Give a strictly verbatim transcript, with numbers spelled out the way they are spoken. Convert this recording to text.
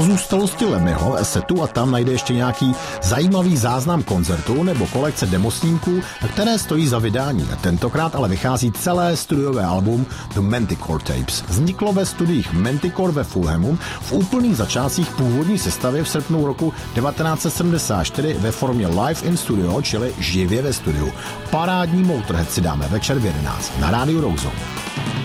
pozůstalosti Lemmyho se tu a tam najde ještě nějaký zajímavý záznam koncertu nebo kolekce demosnímků, které stojí za vydání. Tentokrát ale vychází celé studiové album The Manticore Tapes. Vzniklo ve studiích Manticore ve Fulhamu v úplných začátcích původní sestavy v srpnu roku devatenáct set sedmdesát čtyři ve formě Live in Studio, čili živě ve studiu. Parádní Motorhead si dáme večer v jedenáct na rádiu Roxo.